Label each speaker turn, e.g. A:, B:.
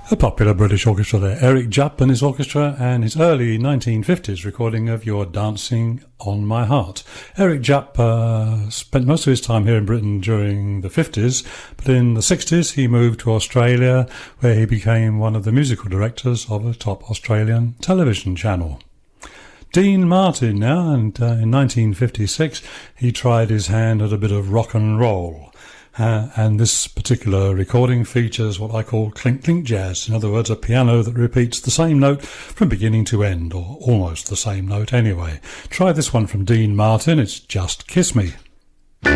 A: A popular British orchestra there, Eric Jupp and his orchestra, and his early 1950s recording of You're Dancing on My Heart. Eric Jupp spent most of his time here in Britain during the 50s, but in the 60s he moved to Australia, where he became one of the musical directors of a top Australian television channel. Dean Martin now, and in 1956 he tried his hand at a bit of rock and roll. And this particular recording features what I call clink-clink jazz. In other words, a piano that repeats the same note from beginning to end, or almost the same note anyway. Try this one from Dean Martin. It's Just Kiss Me.